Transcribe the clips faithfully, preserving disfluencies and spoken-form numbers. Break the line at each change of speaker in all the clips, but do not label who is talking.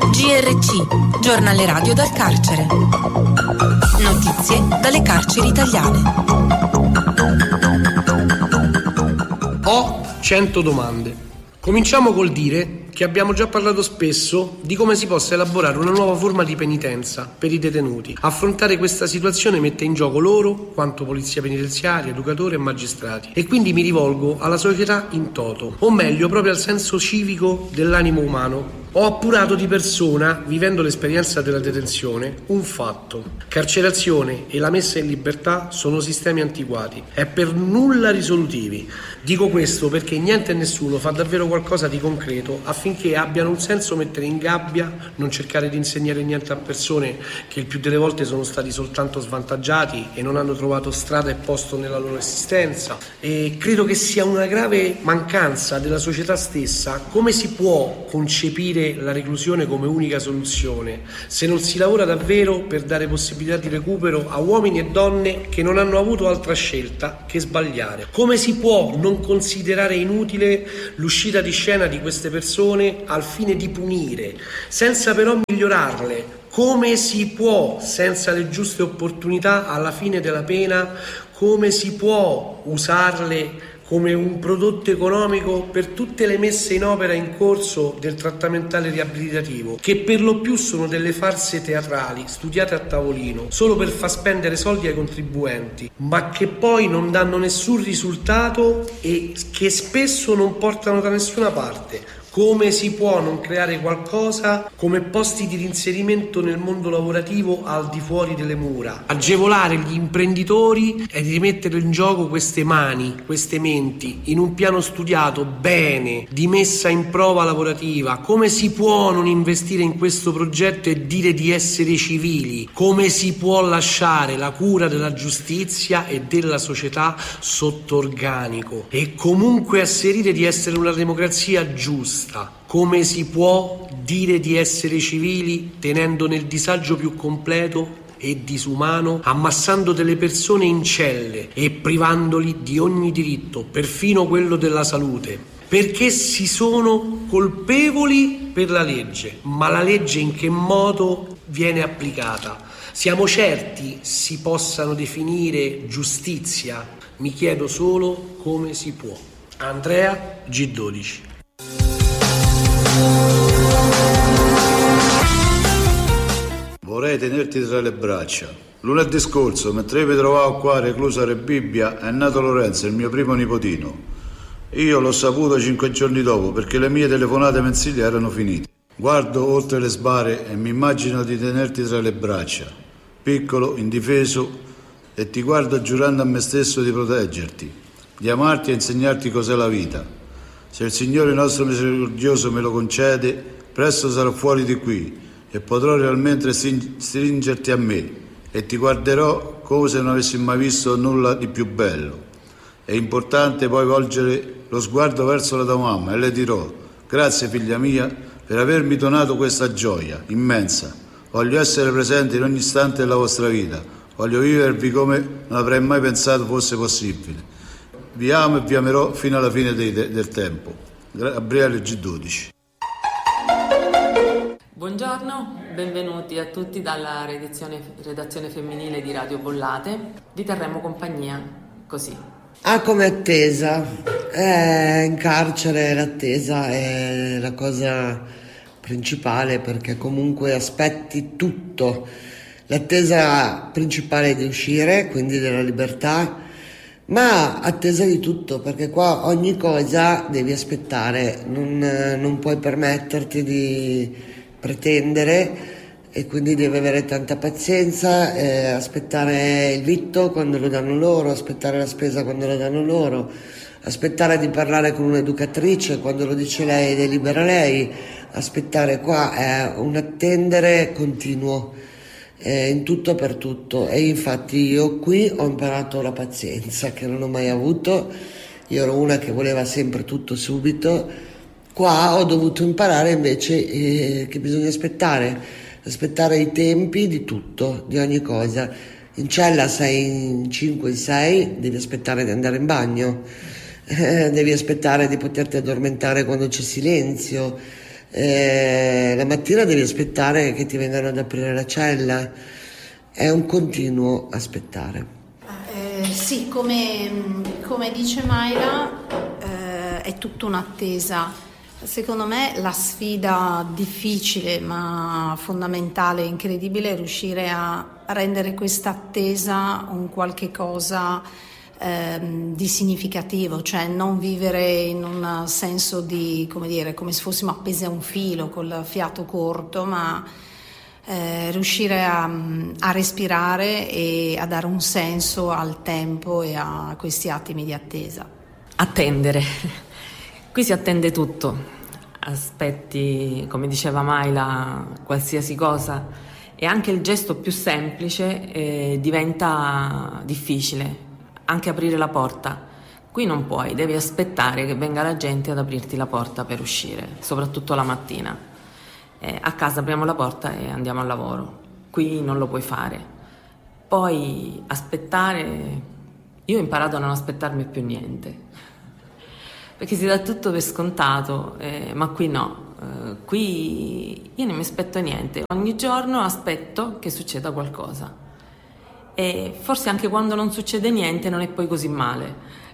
G R C, giornale radio dal carcere. Notizie dalle carceri italiane.
Ho cento domande. Cominciamo col dire che abbiamo già parlato spesso di come si possa elaborare una nuova forma di penitenza per i detenuti. Affrontare questa situazione mette in gioco loro, quanto polizia penitenziaria, educatori e magistrati. E quindi mi rivolgo alla società in toto, o meglio proprio al senso civico dell'animo umano. Ho appurato di persona, vivendo l'esperienza della detenzione, un fatto. Carcerazione e la messa in libertà sono sistemi antiquati e per nulla risolutivi. Dico questo perché niente e nessuno fa davvero qualcosa di concreto affinché abbiano un senso mettere in gabbia, non cercare di insegnare niente a persone che il più delle volte sono stati soltanto svantaggiati e non hanno trovato strada e posto nella loro esistenza. E credo che sia una grave mancanza della società stessa. Come si può concepire la reclusione come unica soluzione se non si lavora davvero per dare possibilità di recupero a uomini e donne che non hanno avuto altra scelta che sbagliare? Come si può non considerare inutile l'uscita di scena di queste persone al fine di punire, senza però migliorarle? Come si può, senza le giuste opportunità alla fine della pena, come si può usarle come un prodotto economico per tutte le messe in opera in corso del trattamentale riabilitativo, che per lo più sono delle farse teatrali studiate a tavolino solo per far spendere soldi ai contribuenti, ma che poi non danno nessun risultato e che spesso non portano da nessuna parte? Come si può non creare qualcosa come posti di reinserimento nel mondo lavorativo al di fuori delle mura? Agevolare gli imprenditori e rimettere in gioco queste mani, queste menti, in un piano studiato bene, di messa in prova lavorativa. Come si può non investire in questo progetto e dire di essere civili? Come si può lasciare la cura della giustizia e della società sotto organico e comunque asserire di essere una democrazia giusta? Come si può dire di essere civili tenendo nel disagio più completo e disumano, ammassando delle persone in celle e privandoli di ogni diritto, perfino quello della salute? Perché si sono colpevoli per la legge, ma la legge in che modo viene applicata? Siamo certi si possano definire giustizia? Mi chiedo solo come si può. Andrea, G dodici.
Vorrei tenerti tra le braccia. Lunedì scorso, mentre io mi trovavo qua recluso a Rebibbia, è nato Lorenzo, il mio primo nipotino. Io l'ho saputo cinque giorni dopo perché le mie telefonate mensili erano finite. Guardo oltre le sbarre e mi immagino di tenerti tra le braccia, piccolo, indifeso, e ti guardo giurando a me stesso di proteggerti, di amarti e insegnarti cos'è la vita. Se il Signore nostro misericordioso me lo concede, presto sarò fuori di qui e potrò realmente stringerti a me e ti guarderò come se non avessi mai visto nulla di più bello. È importante poi volgere lo sguardo verso la tua mamma e le dirò: grazie figlia mia per avermi donato questa gioia immensa. Voglio essere presente in ogni istante della vostra vita, voglio vivervi come non avrei mai pensato fosse possibile. Vi amo e vi amerò fino alla fine dei, del tempo. Gabriele, G dodici.
Buongiorno, benvenuti a tutti dalla redazione, redazione femminile di Radio Bollate. Vi terremo compagnia così.
Ah, come attesa. Eh, in carcere l'attesa è la cosa principale, perché comunque aspetti tutto. L'attesa principale è di uscire, quindi della libertà, ma attesa di tutto, perché qua ogni cosa devi aspettare, non, non puoi permetterti di pretendere e quindi devi avere tanta pazienza, eh, aspettare il vitto quando lo danno loro, aspettare la spesa quando lo danno loro, aspettare di parlare con un'educatrice quando lo dice lei delibera lei, aspettare qua è un attendere continuo. Eh, in tutto per tutto, e infatti io qui ho imparato la pazienza che non ho mai avuto. Io ero una che voleva sempre tutto subito, qua ho dovuto imparare invece eh, che bisogna aspettare aspettare i tempi di tutto, di ogni cosa. In cella sei in cinque sei, devi aspettare di andare in bagno, eh, devi aspettare di poterti addormentare quando c'è silenzio, eh, la mattina devi aspettare che ti vengano ad aprire la cella, è un continuo aspettare.
Eh, sì, come, come dice Mayla, eh, è tutta un'attesa. Secondo me la sfida difficile ma fondamentale e incredibile è riuscire a rendere questa attesa un qualche cosa ehm, di significativo, cioè non vivere in un senso di, come dire, come se fossimo appesi a un filo col fiato corto, ma eh, riuscire a, a respirare e a dare un senso al tempo e a questi attimi di attesa.
Attendere. Qui si attende tutto. Aspetti, come diceva Mayla, qualsiasi cosa, e anche il gesto più semplice eh, diventa difficile, anche aprire la porta. Qui non puoi, devi aspettare che venga la gente ad aprirti la porta per uscire, soprattutto la mattina. Eh, a casa apriamo la porta e andiamo al lavoro, qui non lo puoi fare. Poi aspettare, io ho imparato a non aspettarmi più niente, perché si dà tutto per scontato, eh, ma qui no, eh, qui io non mi aspetto niente, ogni giorno aspetto che succeda qualcosa e forse anche quando non succede niente non è poi così male,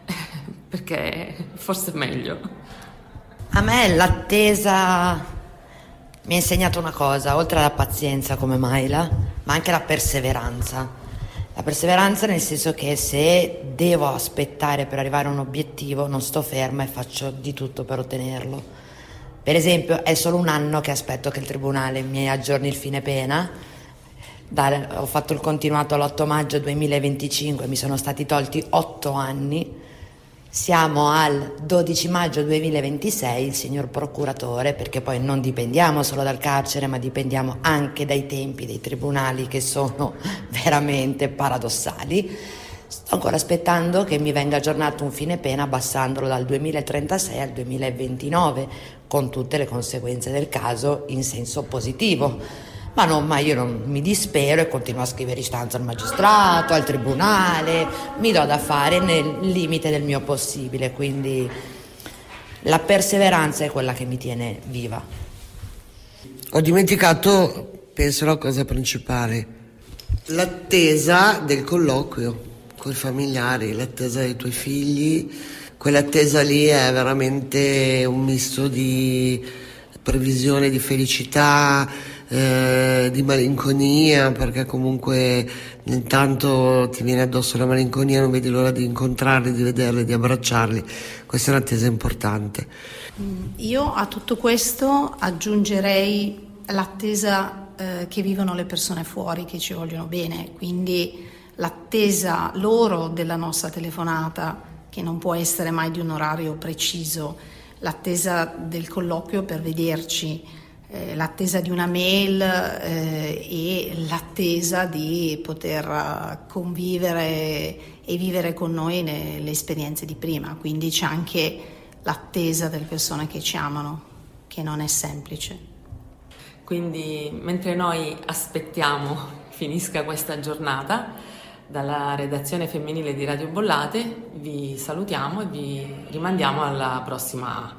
perché forse è meglio.
A me l'attesa mi ha insegnato una cosa, oltre alla pazienza come Mayla, ma anche la perseveranza. La perseveranza nel senso che se devo aspettare per arrivare a un obiettivo non sto ferma e faccio di tutto per ottenerlo. Per esempio è solo un anno che aspetto che il tribunale mi aggiorni il fine pena. Da, ho fatto il continuato l'otto maggio duemilaventicinque, mi sono stati tolti otto anni. Siamo al dodici maggio duemilaventisei, il signor procuratore, perché poi non dipendiamo solo dal carcere ma dipendiamo anche dai tempi dei tribunali che sono veramente paradossali, sto ancora aspettando che mi venga aggiornato un fine pena abbassandolo dal duemilatrentasei al duemilaventinove, con tutte le conseguenze del caso in senso positivo. Ma, no, ma io non mi dispero e continuo a scrivere istanza al magistrato, al tribunale, mi do da fare nel limite del mio possibile, quindi la perseveranza è quella che mi tiene viva.
Ho dimenticato, penso, la cosa principale, l'attesa del colloquio con i familiari, l'attesa dei tuoi figli. Quell'attesa lì è veramente un misto di previsione di felicità, Eh, di malinconia, perché comunque intanto ti viene addosso la malinconia, non vedi l'ora di incontrarli, di vederli, di abbracciarli. Questa è un'attesa importante.
Io a tutto questo aggiungerei l'attesa eh, che vivono le persone fuori, che ci vogliono bene, quindi l'attesa loro della nostra telefonata, che non può essere mai di un orario preciso, l'attesa del colloquio per vederci, l'attesa di una mail eh, e l'attesa di poter convivere e vivere con noi le, le esperienze di prima, quindi c'è anche l'attesa delle persone che ci amano, che non è semplice.
Quindi mentre noi aspettiamo finisca questa giornata, dalla redazione femminile di Radio Bollate vi salutiamo e vi rimandiamo alla prossima.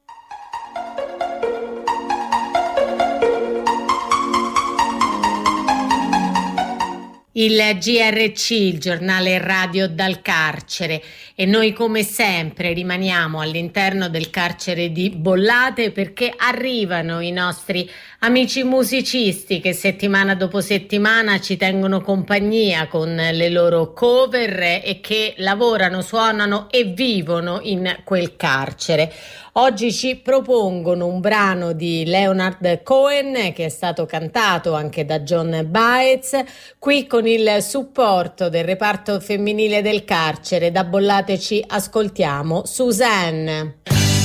Il G R C, il giornale radio dal carcere, e noi come sempre rimaniamo all'interno del carcere di Bollate perché arrivano i nostri amici musicisti che settimana dopo settimana ci tengono compagnia con le loro cover e che lavorano, suonano e vivono in quel carcere. Oggi ci propongono un brano di Leonard Cohen che è stato cantato anche da John Baez, qui con il supporto del reparto femminile del carcere. Da Bollate ci ascoltiamo Suzanne.